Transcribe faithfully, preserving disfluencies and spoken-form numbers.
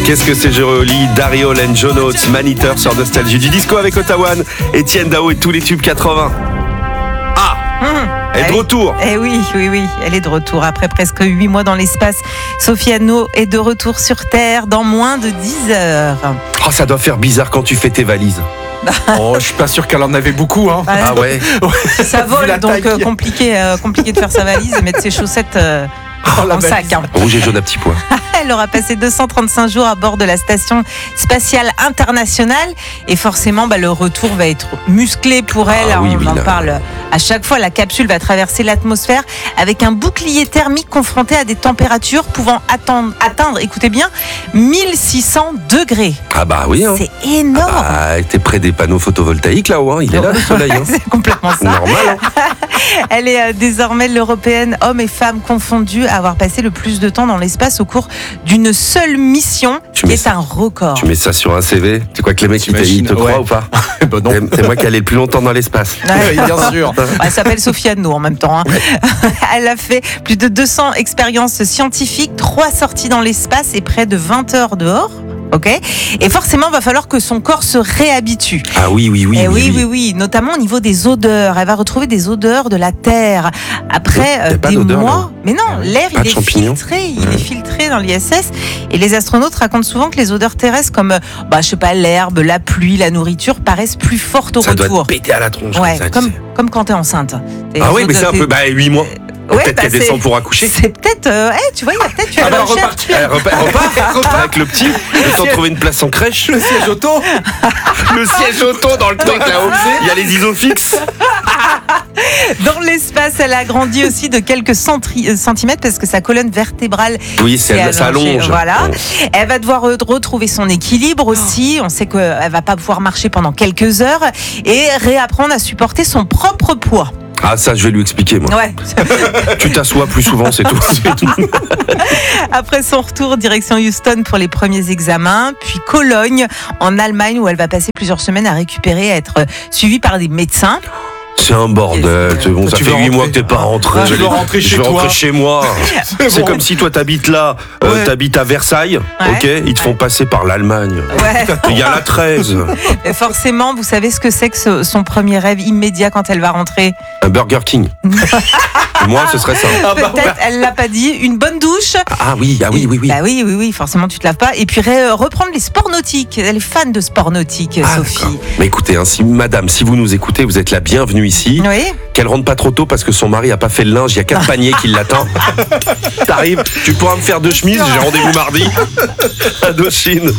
Qu'est-ce que c'est joli, Dario and John Oates, Maniteur sur Nostalgie du disco avec Ottawa, Etienne Dao et tous les tubes quatre-vingts. Ah Mmh. Elle est de retour. Eh oui, oui, oui, elle est de retour. Après presque huit mois dans l'espace, Sophie Anno est de retour sur Terre dans moins de dix heures. Oh, ça doit faire bizarre quand tu fais tes valises. Oh, je suis pas sûr qu'elle en avait beaucoup. Hein. Ah ouais. Ça Vu vole, la donc taille. euh, compliqué, euh, compliqué de faire sa valise et mettre ses chaussettes euh, Oh, la en valise. sac. Hein. Rouge et jaune à petits pois. Elle aura passé deux cent trente-cinq jours à bord de la station spatiale internationale et forcément bah, le retour va être musclé pour elle. Ah oui, On oui, en là. parle à chaque fois. La capsule va traverser l'atmosphère avec un bouclier thermique confronté à des températures pouvant attendre, atteindre, écoutez bien, mille six cents degrés. Ah bah oui. Hein. C'est énorme. Ah, t'es près des panneaux photovoltaïques là-haut, hein. Il est là le soleil. Hein. C'est complètement ça. Normal. Hein. Elle est euh, désormais l'européenne, hommes et femmes confondus, à avoir passé le plus de temps dans l'espace au cours d'une seule mission, Tu qui mets est ça- un record. Tu mets ça sur un C V. Tu crois que les mecs ils te, T'imagines, ils te croient ouais. ou pas? Bah non. C'est- C'est moi qui allais le plus longtemps dans l'espace. Ouais. Oui, bien sûr. Elle s'appelle Sophie Anno en même temps. Hein. Elle a fait plus de deux cents expériences scientifiques, trois sorties dans l'espace et près de vingt heures dehors. Ok. Et forcément, il va falloir que son corps se réhabitue. Ah oui, oui, oui. Eh oui, oui, oui, notamment au niveau des odeurs. Elle va retrouver des odeurs de la terre après Y a euh, pas des d'odeur, mois. là. Mais non, l'air Pas il de est champignons. filtré, il Ouais. est filtré dans l'I S S. Et les astronautes racontent souvent que les odeurs terrestres, comme euh, bah je sais pas l'herbe, la pluie, la nourriture, paraissent plus fortes au Ça doit retour. te péter à la tronche. Ouais, ça, tu comme sais. comme quand t'es enceinte. T'es- Ah oui, mais c'est un t'es- peu. Bah, huit mois. Ouais, Peut-être bah, qu'elle c'est- descend pour accoucher. C'est peut-être. euh, eh, tu vois, il y a peut-être une Ah bah, recherche. repartir. Elle repart, elle repart, elle repart avec le petit, le temps de trouver une place en crèche. Le siège auto. Le siège auto dans le truc là-haut. Il y a les isofixes. Dans l'espace, elle a grandi aussi de quelques centri- euh, centimètres parce que sa colonne vertébrale Oui, c'est s'est ça allongée. allonge. Voilà. Bon. Elle va devoir re- retrouver son équilibre aussi. On sait qu'elle va pas pouvoir marcher pendant quelques heures et réapprendre à supporter son propre poids. Ah, ça, je vais lui expliquer, moi. Ouais. Tu t'assois plus souvent, c'est tout. Après son retour, direction Houston pour les premiers examens, puis Cologne en Allemagne où elle va passer plusieurs semaines à récupérer, à être suivie par des médecins. C'est un bordel. C'est bon, ça Tu fait veux huit rentrer. mois que t'es pas rentré. Tu veux J'allais- rentrer je chez vais toi. rentrer chez moi. C'est bon. comme si toi t'habites là, euh, Ouais. t'habites à Versailles, ok? Ils te font passer par l'Allemagne. Ouais. Il y a la treize. Et forcément, vous savez ce que c'est que ce- son premier rêve immédiat quand elle va rentrer. Un Burger King. Moi, ce serait ça. Ah bah, Peut-être, elle l'a pas dit, une bonne douche. Ah oui, ah oui, oui, oui. Bah oui, oui, oui, forcément tu te laves pas. Et puis ré- reprendre les sports nautiques. Elle est fan de sport nautique, Ah, Sophie. d'accord. Mais écoutez, hein, si, madame, si vous nous écoutez, vous êtes la bienvenue ici. Oui. Qu'elle rentre pas trop tôt parce que son mari a pas fait le linge. Il y a quatre paniers qui l'attendent. T'arrives, tu pourras me faire deux chemises. J'ai rendez-vous mardi à Dauphine.